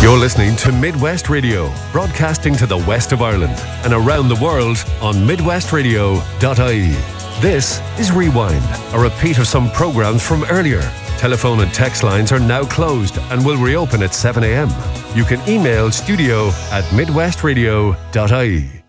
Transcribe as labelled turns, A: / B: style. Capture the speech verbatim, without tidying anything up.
A: You're listening to Midwest Radio, broadcasting to the west of Ireland and around the world on midwest radio dot I E. This is Rewind, a repeat of some programs from earlier. Telephone and text lines are now closed and will reopen at seven a.m. You can email studio at midwest radio dot I E.